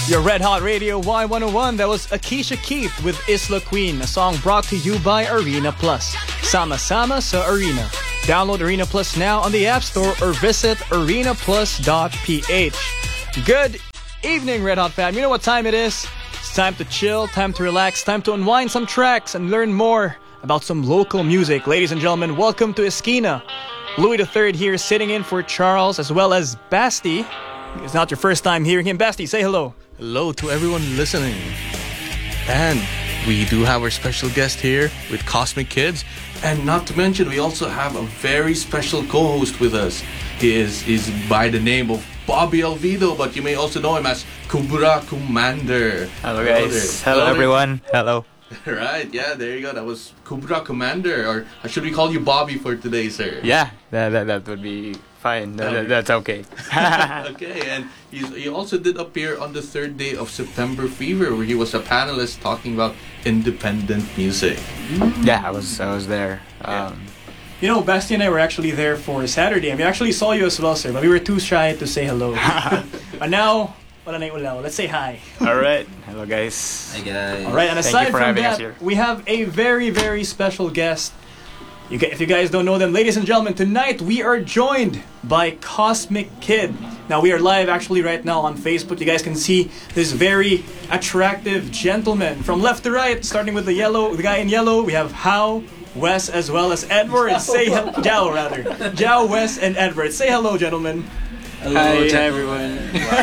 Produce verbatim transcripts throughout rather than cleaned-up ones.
Your Red Hot Radio Y one oh one, that was Akeisha Keith with Isla Queen, a song brought to you by Arena Plus. Sama-sama sa Arena. Download Arena Plus now on the App Store or visit arena plus dot p h. Good evening, Red Hot fam. You know what time it is? It's time to chill, time to relax, time to unwind some tracks and learn more about some local music. Ladies and gentlemen, welcome to Esquina. Louis the Third here sitting in for Charles as well as Basti. It's not your first time hearing him. Basti, say hello. Hello to everyone listening. And we do have our special guest here with Cosmic Kids. And not to mention, we also have a very special co-host with us. He is, is by the name of Bobby Alvido, but you may also know him as Kubra Commander. Hello guys. Hello, Hello everyone. Hello. Right, yeah, there you go. That was Kubra Commander. Or should we call you Bobby for today, sir? Yeah, that, that, that would be fine. That, that, that's okay. Okay, and he's, he also did appear on the third day of September Fever, where he was a panelist talking about independent music. Yeah, I was I was there. Yeah. Um, You know, Basti and I were actually there for Saturday. I mean, actually saw you as well, sir, but we were too shy to say hello. But now, wala na yung ulaw. Let's say hi. all right. Hello guys. Hi guys. All right, and Thank aside you for from having us that, here. we have a very, very special guest. You, ga- if you guys don't know them, ladies and gentlemen, tonight we are joined by Cosmic Kid. Now, we are live actually right now on Facebook. You guys can see this very attractive gentleman from left to right, starting with the yellow, the guy in yellow. We have How, Wes, as well as Edward. Say he- Jao, rather. Jao, Wes, and Edward. Say hello, gentlemen. Hello, Hi, to everyone.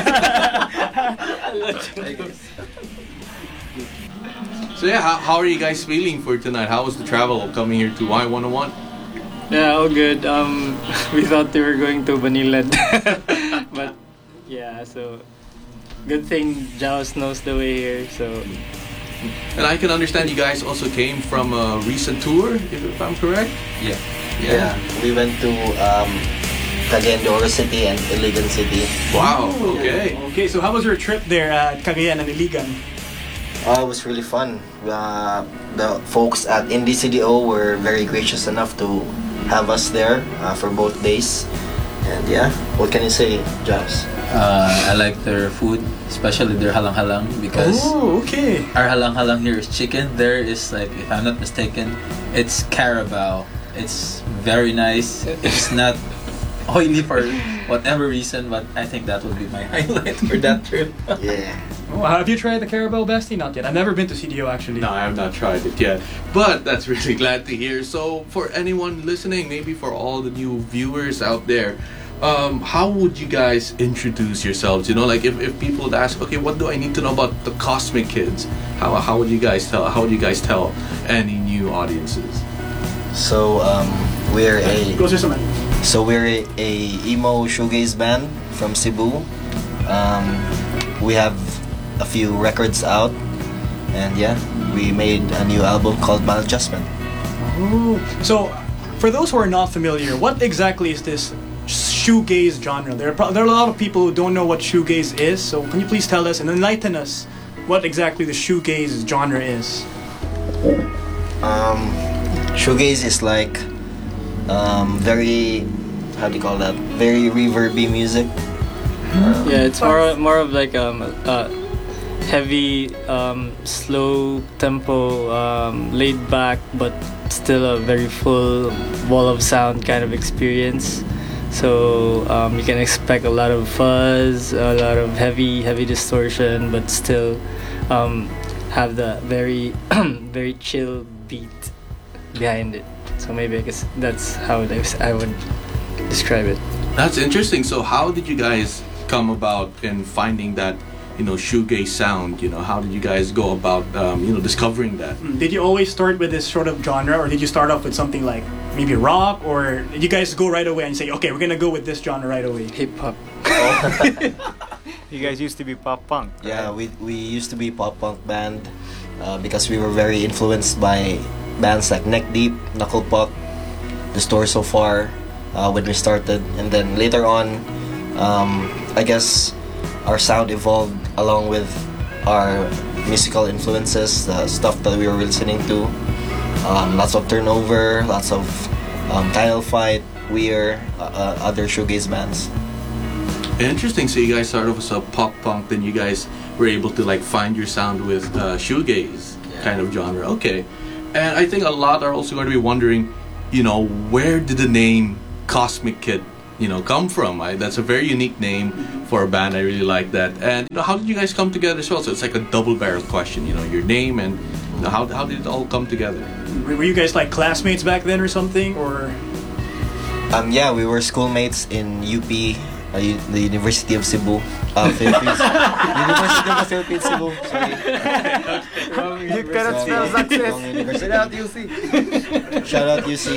So yeah, how, how are you guys feeling for tonight? How was the travel coming here to Y one oh one? Yeah, all good. Um, we thought they were going to Manila, but yeah. So good thing Jaws knows the way here. So And I can understand you guys also came from a recent tour, if, if I'm correct. Yeah. Yeah, we went to um, Cagayan de Oro City and Iligan City. Wow. Okay. Okay, so how was your trip there at Cagayan and Iligan? Uh, it was really fun. Uh, the folks at Indie C D O were very gracious enough to have us there uh, for both days. And yeah, what can you say, Josh? Uh, I like their food, especially their halang-halang, because Oh, okay. our halang-halang here is chicken. There is, like, if I'm not mistaken, it's carabao. It's very nice. It's not oily for whatever reason, but I think that would be my highlight for that trip. Yeah. Oh, have you tried the Carabao, Basti? Not yet. I've never been to C D O actually. No, I have not tried it yet, but that's really glad to hear. So, for anyone listening, maybe for all the new viewers out there, um, how would you guys introduce yourselves? You know, like if, if people would ask, okay, what do I need to know about the Cosmic Kids? How how would you guys tell? How would you guys tell any new audiences? So um, we're a Go, Sir Saman. so we're a, a emo shoegaze band from Cebu. Um, we have a few records out, and yeah, we made a new album called Maladjustment. Oh. So, for those who are not familiar, what exactly is this shoegaze genre? There are, pro- there are a lot of people who don't know what shoegaze is. So, can you please tell us and enlighten us what exactly the shoegaze genre is? Um, shoegaze is like um, very, how do you call that? Very reverby music. Um, yeah, it's more more of like um uh, heavy, um, slow tempo, um, laid back, but still a very full wall of sound kind of experience. So um, you can expect a lot of fuzz, a lot of heavy, heavy distortion, but still um, have the very, very chill beat behind it. So maybe I guess that's how it is, I would describe it. That's interesting. So, how did you guys come about in finding that, you know, shoegaze sound? You know, how did you guys go about, um, you know, discovering that? Did you always start with this sort of genre, or did you start off with something like maybe rock, or did you guys go right away and say, okay, we're gonna go with this genre right away? Hip hop. You guys used to be pop punk. Yeah, we we used to be pop punk band uh, because we were very influenced by bands like Neck Deep, Knuckle Puck, The Store So Far uh, when we started, and then later on, um, I guess our sound evolved along with our musical influences, the stuff that we were listening to. Um, lots of Turnover, lots of um, Title Fight, Weir, uh, uh, other shoegaze bands. Interesting. So you guys started off as a pop punk, then you guys were able to like find your sound with uh, shoegaze Yeah. kind of genre. Okay, and I think a lot are also going to be wondering, you know, where did the name Cosmic Kid, you know, come from? I, that's a very unique name for a band. I really like that. And you know, how did you guys come together as well? So it's like a double-barrel question. You know, your name and you know, how how did it all come together? Were you guys like classmates back then or something, or? Um, yeah, we were schoolmates in U P, uh, U- the University of Cebu, uh, Philippines. University of the Philippines, Cebu. Sorry. You cannot Wrong- spell success. wrong university. Shout out U C. Shout out U C.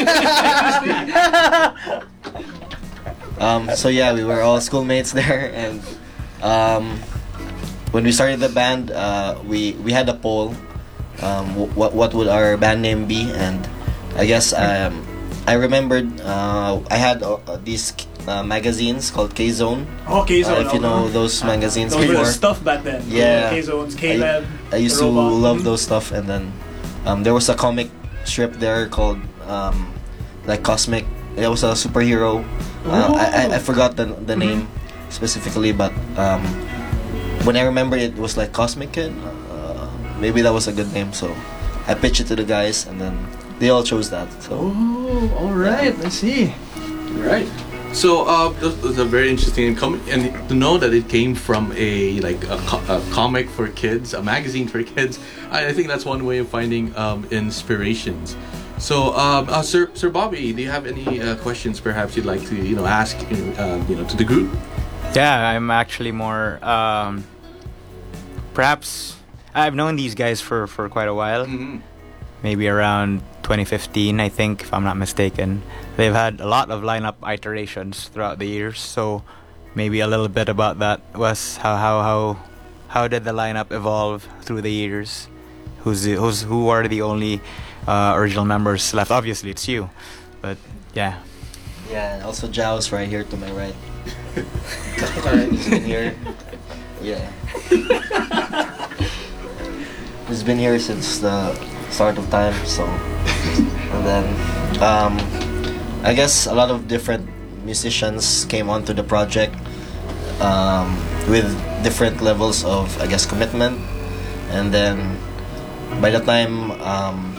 Um, so yeah, we were all schoolmates there, and um, when we started the band, uh, we we had a poll. Um, wh- what what would our band name be? And I guess um, I remembered uh, I had uh, these uh, magazines called K Zone. Okay, so Uh, if you know those magazines those were before. the stuff back then. Yeah. K Zones, K Lab. I used to Robot. love those stuff, and then um, there was a comic strip there called um, like Cosmic. It was a superhero. Uh, I, I I forgot the the name specifically, but um, when I remember it, it was like Cosmic Kid. Uh, maybe that was a good name, so I pitched it to the guys, and then they all chose that. So Oh, all right. I see. Right. So uh, this was a very interesting and, com- and to know that it came from a like a, co- a comic for kids, a magazine for kids. I, I think that's one way of finding um, inspirations. So, um, uh, Sir Sir Bobby, do you have any uh, questions perhaps you'd like to you know ask uh, you know to the group? Yeah, I'm actually more. Um, perhaps I've known these guys for, for quite a while. Mm-hmm. Maybe around twenty fifteen, I think, if I'm not mistaken. They've had a lot of lineup iterations throughout the years. So maybe a little bit about that was how how how how did the lineup evolve through the years? Who's the, who's who are the only uh, original members left? Obviously, it's you. But yeah. yeah, and also Jaws right here to my right. He's been here. Yeah. He's been here since the start of time. So, and then um, I guess a lot of different musicians came onto the project um, with different levels of, I guess, commitment. And then by the time um,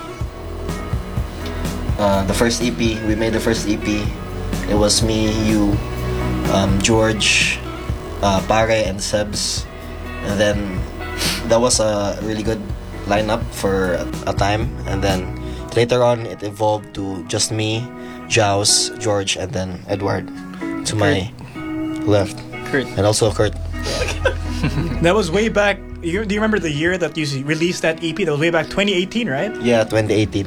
uh, the first E P, we made the first E P, it was me, you, um, George, uh, Pare, and Sebs. And then that was a really good lineup for a, a time. And then later on, it evolved to just me, Jaws, George, and then Edward to my left. Kurt. And also Kurt. That was way back. You, do you remember the year that you s- released that E P? That was way back twenty eighteen, right? Yeah, twenty eighteen.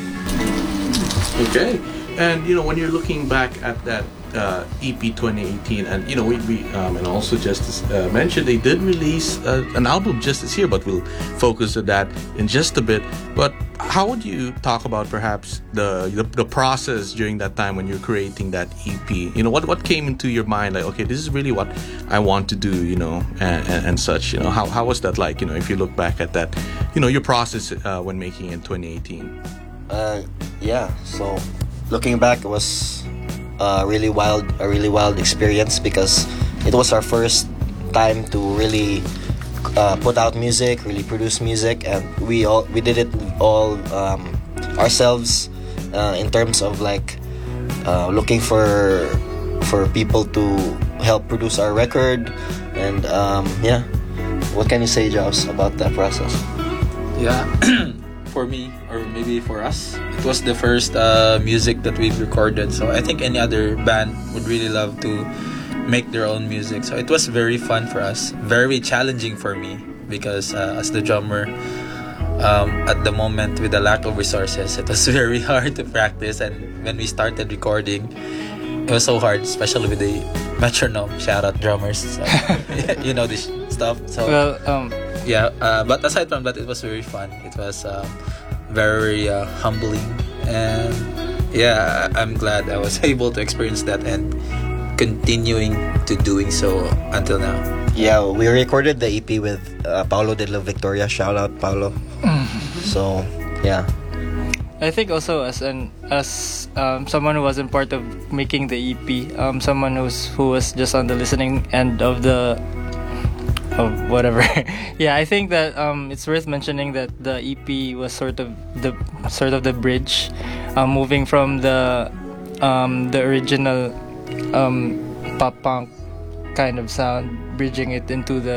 Okay, and you know when you're looking back at that uh, E P twenty eighteen, and you know we, we um, and also just as uh, mentioned, they did release uh, an album just this year, but we'll focus on that in just a bit. But how would you talk about perhaps the, the the process during that time when you're creating that E P? You know, what what came into your mind? Like, okay, this is really what I want to do. You know, and, and, and such. You know, how how was that like? You know, if you look back at that, you know, your process uh, when making it in twenty eighteen. Uh, yeah. So, looking back, it was a really wild, a really wild experience because it was our first time to really uh, put out music, really produce music, and we all we did it all um, ourselves uh, in terms of like uh, looking for for people to help produce our record, and um, yeah. What can you say, Jaws, about that process? Yeah, for me, or maybe for us, it was the first uh, music that we've recorded. So I think any other band would really love to make their own music. So it was very fun for us, very challenging for me because uh, as the drummer, um, at the moment with the lack of resources, it was very hard to practice. And when we started recording, it was so hard, especially with the metronome. Shout out drummers, so, you know this stuff. So Well, um, yeah, uh, but aside from that, it was very fun. It was um, very uh, humbling, and yeah, I'm glad I was able to experience that and continuing to doing so until now. Yeah, we recorded the E P with uh, Paulo de la Victoria. Shout out, Paulo. So, yeah. I think also as an as um, someone who wasn't part of making the E P, um, someone who's who was just on the listening end of the of whatever. Yeah, I think that um, it's worth mentioning that the E P was sort of the sort of the bridge, uh, moving from the um, the original um, pop punk kind of sound, bridging it into the